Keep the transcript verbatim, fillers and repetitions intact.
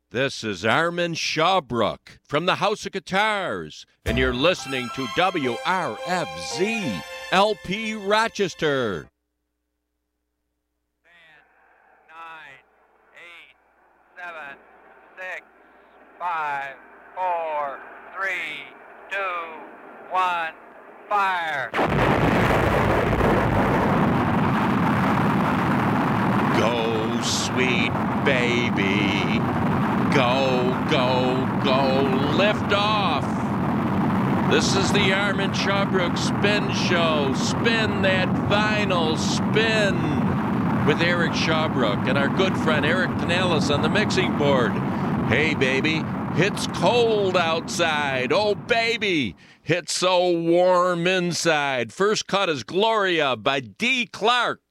This is Armin Shawbrook from the House of Guitars, and you're listening to W R F Z L P Rochester. ten, nine, eight, seven, six, five, four, three, two, one, fire. Go, sweet baby. Go, go, go, lift off. This is the Armin Shawbrook Spin Show. Spin that vinyl, spin. With Eric Shawbrook and our good friend Eric Canales on the mixing board. Hey, baby, it's cold outside. Oh, baby, it's so warm inside. First cut is Gloria by Dee Clark.